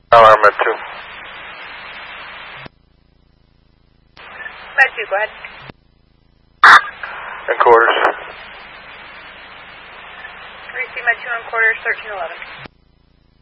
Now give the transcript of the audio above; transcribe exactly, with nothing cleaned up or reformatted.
Tower, Med two. Med two, go ahead. And quarters. Receive Med two and quarters, thirteen eleven.